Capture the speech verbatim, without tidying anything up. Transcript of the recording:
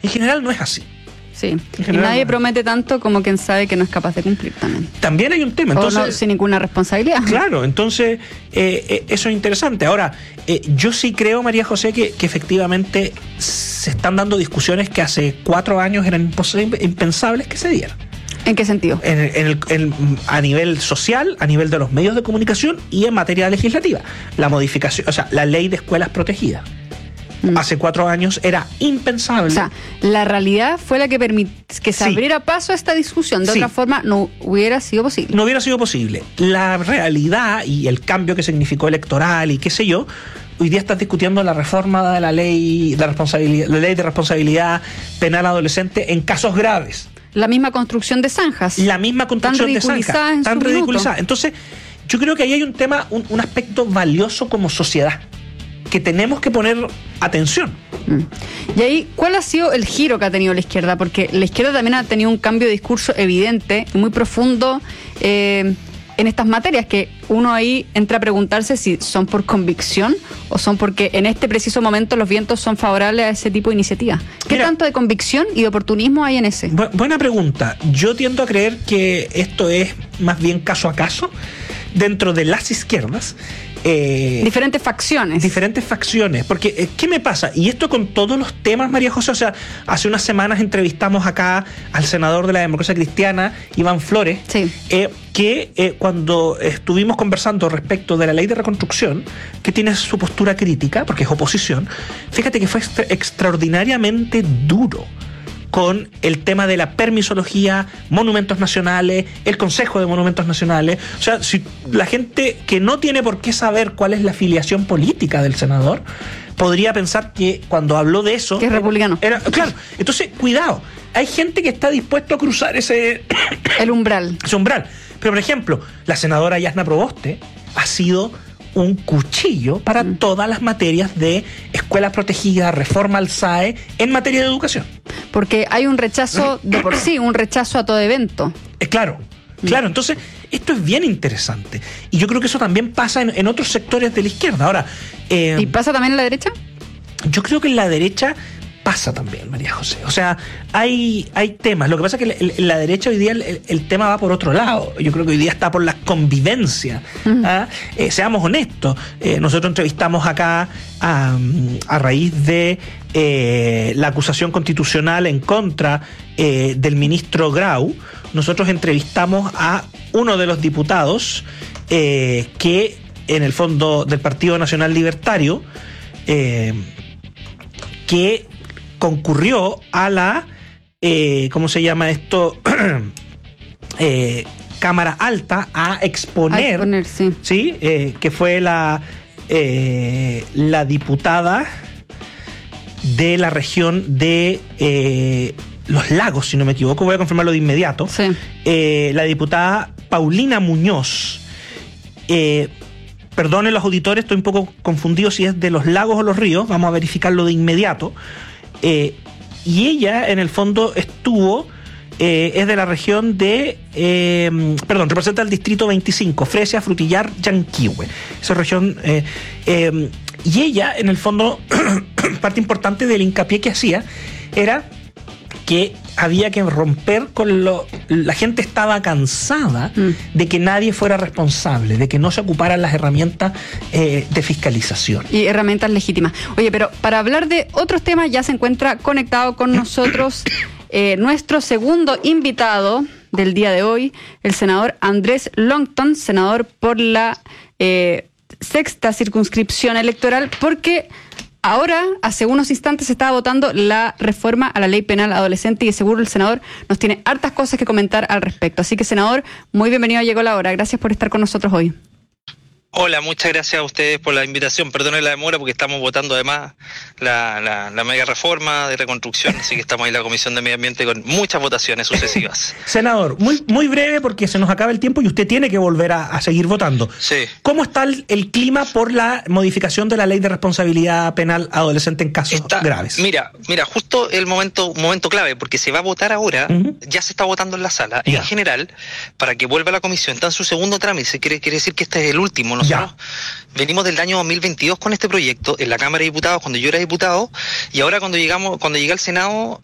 En general no es así. Sí, y nadie no. promete tanto como quien sabe que no es capaz de cumplir también. También hay un tema. Entonces, o no, sin ninguna responsabilidad. Claro, entonces eh, eh, eso es interesante. Ahora, eh, yo sí creo, María José, que, que efectivamente se están dando discusiones que hace cuatro años eran impensables que se dieran. ¿En qué sentido? En el, en el, en, a nivel social, a nivel de los medios de comunicación y en materia legislativa. La modificación, o sea, la ley de escuelas protegidas. Mm. Hace cuatro años era impensable. O sea, la realidad fue la que permitió que se sí. abriera paso a esta discusión. De sí. otra forma, no hubiera sido posible. No hubiera sido posible. La realidad y el cambio que significó electoral y qué sé yo, hoy día estás discutiendo la reforma de la ley de responsabilidad, la ley de responsabilidad penal adolescente en casos graves. La misma construcción de zanjas. La misma construcción de zanjas. Tan ridiculizada. Entonces, yo creo que ahí hay un tema, un, un aspecto valioso como sociedad, que tenemos que poner atención. Mm. Y ahí, ¿cuál ha sido el giro que ha tenido la izquierda? Porque la izquierda también ha tenido un cambio de discurso evidente y muy profundo eh, en estas materias, que uno ahí entra a preguntarse si son por convicción o son porque en este preciso momento los vientos son favorables a ese tipo de iniciativa. ¿Qué Mira, tanto de convicción y de oportunismo hay en ese? Bu- buena pregunta. Yo tiendo a creer que esto es más bien caso a caso dentro de las izquierdas. Eh, diferentes facciones. Diferentes facciones. Porque, eh, ¿qué me pasa? Y esto con todos los temas, María José. O sea, hace unas semanas entrevistamos acá al senador de la Democracia Cristiana, Iván Flores, sí. eh, que eh, cuando estuvimos conversando respecto de la ley de reconstrucción, que tiene su postura crítica, porque es oposición, fíjate que fue extra- extraordinariamente duro con el tema de la permisología, monumentos nacionales, el Consejo de Monumentos Nacionales. O sea, si la gente que no tiene por qué saber cuál es la afiliación política del senador, podría pensar que cuando habló de eso... Que es republicano. Era, claro, entonces, cuidado. Hay gente que está dispuesto a cruzar ese... El umbral. Ese umbral. Pero, por ejemplo, la senadora Yasna Proboste ha sido un cuchillo para mm. todas las materias de escuelas protegidas, reforma al S A E, en materia de educación. Porque hay un rechazo de por sí, un rechazo a todo evento. Es claro, claro. Entonces, esto es bien interesante. Y yo creo que eso también pasa en, en otros sectores de la izquierda. Ahora, eh, ¿y pasa también en la derecha? Yo creo que en la derecha pasa también, María José. O sea, hay, hay temas. Lo que pasa es que en la derecha hoy día el, el, el tema va por otro lado. Yo creo que hoy día está por la convivencia. Uh-huh. ¿Ah? Eh, seamos honestos. Eh, nosotros entrevistamos acá a, a raíz de eh, la acusación constitucional en contra eh, del ministro Grau. Nosotros entrevistamos a uno de los diputados eh, que, en el fondo del Partido Nacional Libertario, eh, que concurrió a la, eh, ¿cómo se llama esto? eh, Cámara Alta a exponer, a exponer sí, ¿sí? Eh, que fue la, eh, la diputada de la región de eh, Los Lagos, si no me equivoco, voy a confirmarlo de inmediato. Sí. Eh, la diputada Paulina Muñoz. Eh, Perdonen los auditores, estoy un poco confundido si es de Los Lagos o Los Ríos, vamos a verificarlo de inmediato. Eh, y ella, en el fondo, estuvo, eh, es de la región de, eh, perdón, representa el distrito veinticinco, Fresia, Frutillar, Yanquihue. Esa región, eh, eh, y ella, en el fondo, parte importante del hincapié que hacía era que había que romper con lo... La gente estaba cansada mm. de que nadie fuera responsable, de que no se ocuparan las herramientas eh, de fiscalización. Y herramientas legítimas. Oye, pero para hablar de otros temas ya se encuentra conectado con nosotros eh, nuestro segundo invitado del día de hoy, el senador Andrés Longton, senador por la eh, sexta circunscripción electoral, porque... Ahora, hace unos instantes, se estaba votando la reforma a la ley penal adolescente y seguro el senador nos tiene hartas cosas que comentar al respecto. Así que, senador, muy bienvenido a Llegó la Hora. Gracias por estar con nosotros hoy. Hola, muchas gracias a ustedes por la invitación. Perdone la demora porque estamos votando además la, la, la mega reforma de reconstrucción, así que estamos ahí en la Comisión de Medio Ambiente con muchas votaciones sucesivas. Senador, muy muy breve porque se nos acaba el tiempo y usted tiene que volver a, a seguir votando. Sí. ¿Cómo está el, el clima por la modificación de la ley de responsabilidad penal adolescente en casos está, graves? Mira, mira, justo el momento momento clave, porque se va a votar ahora, uh-huh. ya se está votando en la sala. Ya. En general, para que vuelva a la comisión, está en su segundo trámite, quiere, quiere decir que este es el último, ¿no? Ya. Venimos del año dos mil veintidós con este proyecto en la Cámara de Diputados cuando yo era diputado y ahora cuando llegamos cuando llegué al Senado